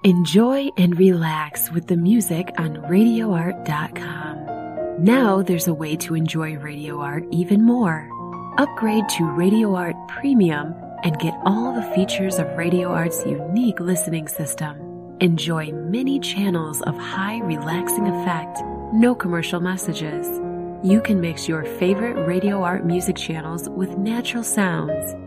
Enjoy and relax with the music on RadioArt.com. Now there's a way to enjoy Radio Art even more. Upgrade to Radio Art Premium and get all the features of Radio Art's unique listening system. Enjoy many channels of high relaxing effect, no commercial messages. You can mix your favorite Radio Art music channels with natural sounds.